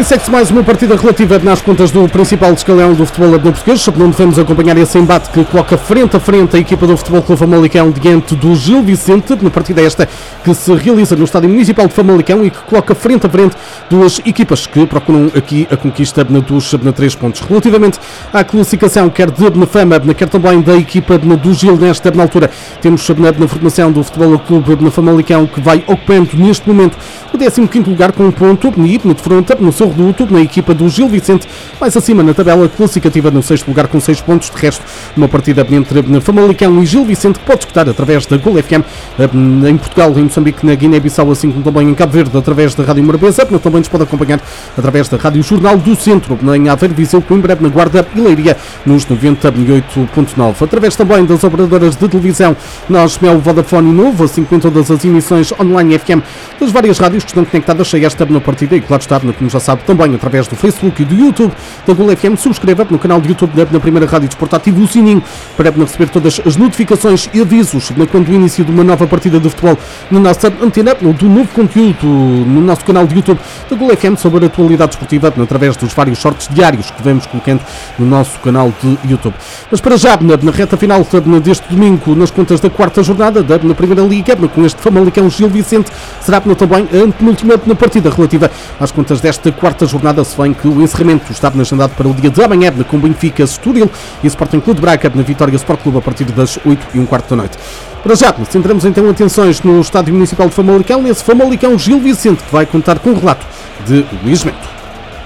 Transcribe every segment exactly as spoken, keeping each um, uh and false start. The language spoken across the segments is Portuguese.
segue-se mais uma partida relativa nas contas do principal escalão do futebol português, onde vamos acompanhar esse embate que coloca frente a frente a equipa do Futebol Clube Famalicão diante do Gil Vicente, na partida esta que se realiza no Estádio Municipal de Famalicão e que coloca frente a frente duas equipas que procuram aqui a conquista dos três pontos. Relativamente à classificação, quer de Fama, quer também da equipa do Gil, nesta altura, temos na formação do Futebol Clube Famalicão que vai ocupando neste momento o décimo quinto lugar com um ponto e de fronte no seu reduto, na equipa do Gil Vicente, mais acima na tabela classificativa no sexto lugar com seis pontos. De resto, uma partida entre Famalicão e Gil Vicente que pode escutar através da Gol F M em Portugal, em Moçambique, na Guiné-Bissau, assim como também em Cabo Verde, através da Rádio Morabeza, também nos pode acompanhar através da Rádio Jornal do Centro, em Aveiro, Viseu, Coimbra, na Guarda e Leiria, nos noventa e oito ponto nove. Através também das operadoras de televisão, nós, Mel, Vodafone e Novo, assim como em todas as emissões online F M das várias rádios que estão conectadas a esta na partida e, claro está, como já sabe, também através do Facebook e do YouTube da Gol F M. Subscreva no canal de YouTube da Primeira Rádio Desporto, ative o sininho para receber todas as notificações e avisos quando o início de uma nova partida de futebol na nossa antena, do novo conteúdo no nosso canal de YouTube da Gol F M sobre a atualidade desportiva através dos vários shorts diários que vamos colocando no nosso canal de YouTube. Mas para já, na, na reta final deste domingo, nas contas da quarta jornada da na Primeira Liga, com este Famalicão Gil Vicente, será também a penúltima na partida relativa às contas desta quarta jornada, se bem que o encerramento está agendado para o dia de amanhã com Benfica, Estoril e Sporting Clube de Braga, na Vitória Sport Clube a partir das oito e um quarto da noite. Para já, centramos então atenções no Estádio Municipal de Famalicão, nesse Famalicão Gil Vicente, que vai contar com o relato de Luís Mento.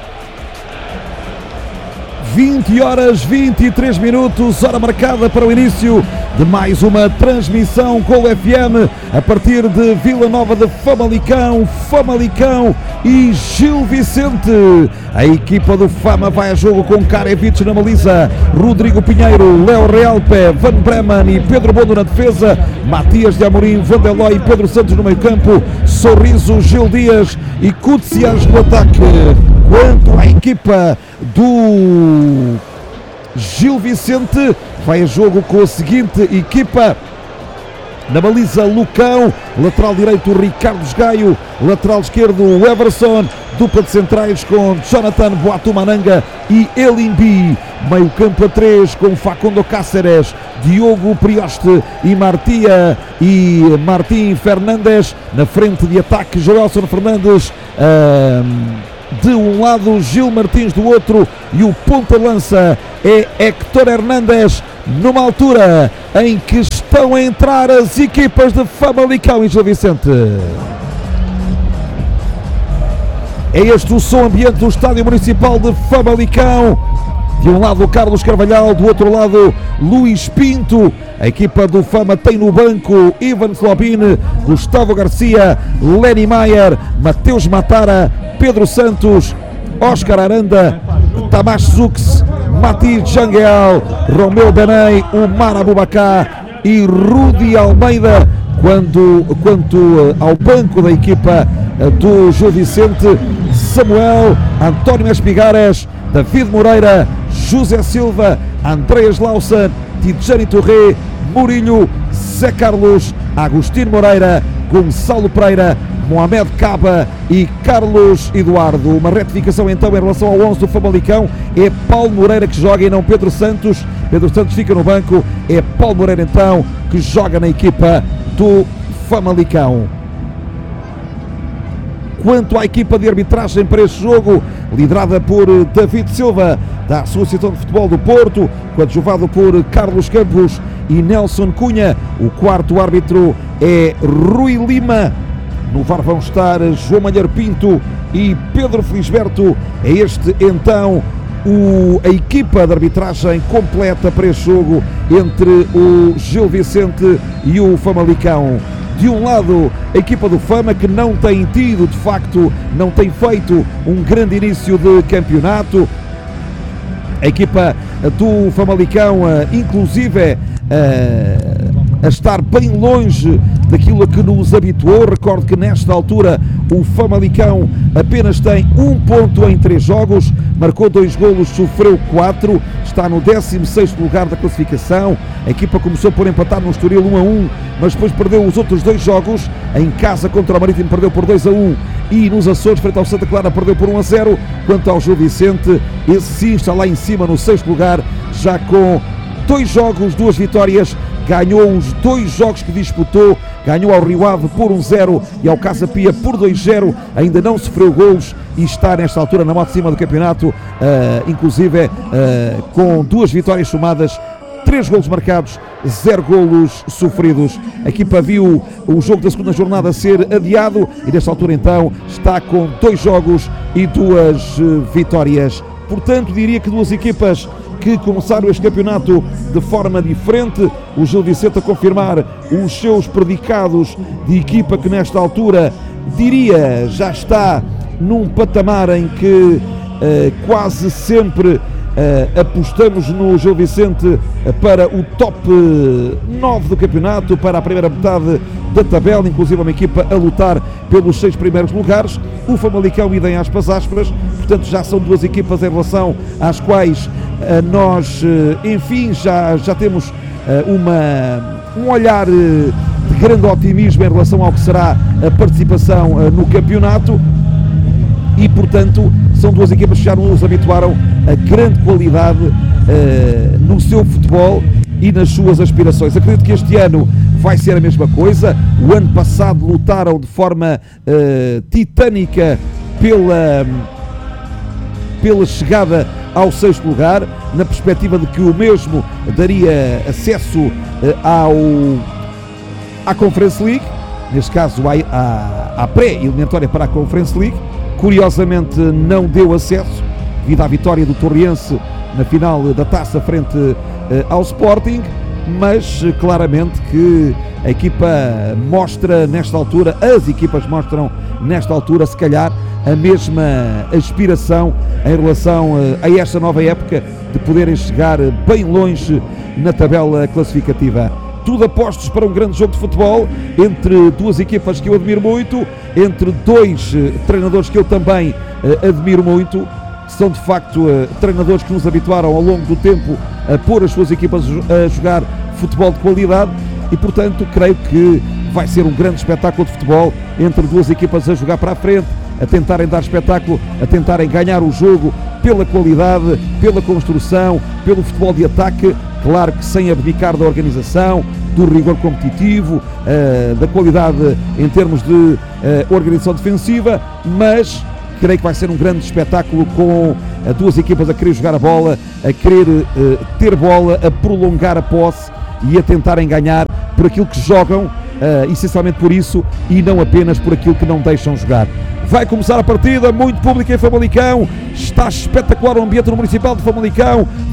vinte horas vinte e três minutos, hora marcada para o início de mais uma transmissão Gol F M a partir de Vila Nova de Famalicão, Famalicão e Gil Vicente. A equipa do Fama vai a jogo com Karevich na baliza, Rodrigo Pinheiro, Léo Realpe, Van Bremen e Pedro Bondo na defesa, Matias de Amorim, Vandeloy e Pedro Santos no meio campo, Sorriso, Gil Dias e Cutsias no ataque. Quanto à equipa do Gil Vicente, vai a jogo com a seguinte equipa: na baliza Lucão, lateral direito Ricardo Gaio, lateral esquerdo Everson, dupla de centrais com Jonathan Boatumananga e Elimbi, meio campo a três com Facundo Cáceres, Diogo Prioste e Martia e Martim Fernandes, na frente de ataque Joelson Fernandes um, de um lado, Gil Martins do outro, e o ponta-lança é Héctor Hernández, numa altura em que estão a entrar as equipas de Famalicão e Gil Vicente. É este o som ambiente do Estádio Municipal de Famalicão. De um lado Carlos Carvalhal, do outro lado Luís Pinto. A equipa do Fama tem no banco Ivan Slobin, Gustavo Garcia, Lenny Maier, Mateus Matara, Pedro Santos, Oscar Aranda, Tamás Zux, Mati Jangueal, Romeu Danei, Umar Abubakar e Rudi Almeida. Quando, quanto ao banco da equipa do Gil Vicente, Samuel, António Espigares, David Moreira, José Silva, Andreas Lawson, Tijani Touré, Murilho, Zé Carlos, Agostinho Moreira, Gonçalo Pereira, Mohamed Caba e Carlos Eduardo. Uma retificação então em relação ao onze do Famalicão: é Paulo Moreira que joga e não Pedro Santos. Pedro Santos fica no banco, é Paulo Moreira então que joga na equipa do Famalicão. Quanto à equipa de arbitragem para este jogo, liderada por David Silva, da Associação de Futebol do Porto, coadjuvado por Carlos Campos e Nelson Cunha, o quarto árbitro é Rui Lima. No V A R vão estar João Malheiro Pinto e Pedro Felisberto. É este então o, a equipa de arbitragem completa para este jogo entre o Gil Vicente e o Famalicão. De um lado, a equipa do Fama, que não tem tido, de facto, não tem feito um grande início de campeonato. A equipa do Famalicão, inclusive, a estar bem longe daquilo a que nos habituou. Recordo que nesta altura o Famalicão apenas tem um ponto em três jogos, marcou dois golos, sofreu quatro, está no décimo sexto lugar da classificação. A equipa começou por empatar no Estoril um a um, mas depois perdeu os outros dois jogos. Em casa contra o Marítimo perdeu por dois a um e nos Açores, frente ao Santa Clara, perdeu por um a zero. Quanto ao Gil Vicente, esse sim está lá em cima no sexto lugar, já com dois jogos, duas vitórias. Ganhou os dois jogos que disputou, ganhou ao Rio Ave por um zero e ao Casa Pia por dois zero, ainda não sofreu golos e está nesta altura na moto de cima do campeonato, uh, inclusive uh, com duas vitórias somadas, três golos marcados, zero golos sofridos. A equipa viu o jogo da segunda jornada ser adiado e nesta altura então está com dois jogos e duas uh, vitórias. Portanto, diria que duas equipas que começaram este campeonato de forma diferente. O Gil Vicente a confirmar os seus predicados de equipa que nesta altura, diria, já está num patamar em que uh, quase sempre uh, apostamos no Gil Vicente uh, para o top nove do campeonato, para a primeira metade da tabela, inclusive uma equipa a lutar pelos seis primeiros lugares. O Famalicão idem aspas ásperas, portanto já são duas equipas em relação às quais uh, nós, uh, enfim, já, já temos uh, uma, um olhar uh, de grande otimismo em relação ao que será a participação uh, no campeonato e, portanto, são duas equipas que já nos habituaram a grande qualidade uh, no seu futebol e nas suas aspirações. Acredito que este ano vai ser a mesma coisa. O ano passado lutaram de forma uh, titânica pela, pela chegada ao sexto lugar, na perspectiva de que o mesmo daria acesso uh, ao, à Conference League, neste caso à, à, à pré-eliminatória para a Conference League. Curiosamente não deu acesso, devido à vitória do Torriense na final da taça frente uh, ao Sporting, mas uh, claramente que a equipa mostra nesta altura, as equipas mostram nesta altura, se calhar, a mesma aspiração em relação uh, a esta nova época de poderem chegar uh, bem longe na tabela classificativa. Tudo apostos para um grande jogo de futebol entre duas equipas que eu admiro muito, entre dois uh, treinadores que eu também uh, admiro muito. São de facto uh, treinadores que nos habituaram ao longo do tempo a pôr as suas equipas a jogar futebol de qualidade e, portanto, creio que vai ser um grande espetáculo de futebol entre duas equipas a jogar para a frente, a tentarem dar espetáculo, a tentarem ganhar o jogo pela qualidade, pela construção, pelo futebol de ataque, claro que sem abdicar da organização, do rigor competitivo, uh, da qualidade em termos de uh, organização defensiva, mas creio que vai ser um grande espetáculo com uh, duas equipas a querer jogar a bola, a querer uh, ter bola, a prolongar a posse e a tentarem ganhar por aquilo que jogam, uh, essencialmente por isso, e não apenas por aquilo que não deixam jogar. Vai começar a partida, muito público em Famalicão, está espetacular o ambiente no Municipal de Famalicão.